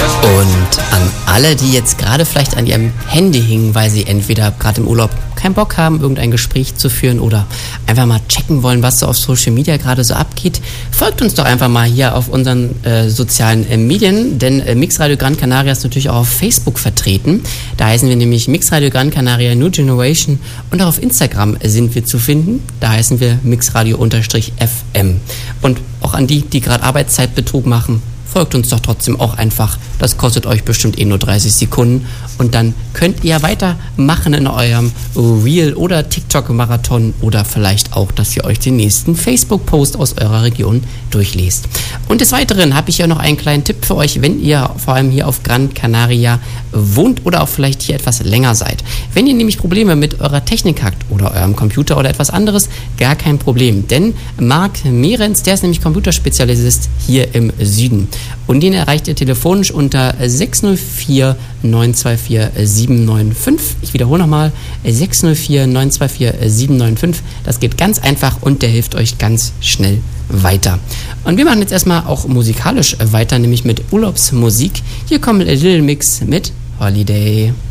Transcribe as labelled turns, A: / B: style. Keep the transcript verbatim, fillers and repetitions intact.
A: Und an alle, die jetzt gerade vielleicht an ihrem Handy hingen, weil sie entweder gerade im Urlaub keinen Bock haben, irgendein Gespräch zu führen oder einfach mal checken wollen, was so auf Social Media gerade so abgeht, folgt uns doch einfach mal hier auf unseren äh, sozialen äh, Medien, denn äh, Mixradio Gran Canaria ist natürlich auch auf Facebook vertreten. Da heißen wir nämlich Mixradio Gran Canaria New Generation und auch auf Instagram sind wir zu finden. Da heißen wir Mixradio-F M. Und auch an die, die gerade Arbeitszeitbetrug machen, folgt uns doch trotzdem auch einfach. Das kostet euch bestimmt eh nur dreißig Sekunden. Und dann könnt ihr weitermachen in eurem Reel- oder TikTok-Marathon oder vielleicht auch, dass ihr euch den nächsten Facebook-Post aus eurer Region durchlest. Und des Weiteren habe ich ja noch einen kleinen Tipp für euch, wenn ihr vor allem hier auf Gran Canaria wohnt oder auch vielleicht hier etwas länger seid. Wenn ihr nämlich Probleme mit eurer Technik habt oder eurem Computer oder etwas anderes, gar kein Problem. Denn Marc Mehrens, der ist nämlich Computerspezialist hier im Süden. Und den erreicht ihr telefonisch unter sechs null vier neun zwei vier sieben neun fünf. Ich wiederhole nochmal, sechs null vier neun zwei vier sieben neun fünf. Das geht ganz einfach und der hilft euch ganz schnell weiter. Und wir machen jetzt erstmal auch musikalisch weiter, nämlich mit Urlaubsmusik. Hier kommt Little Mix mit Holiday.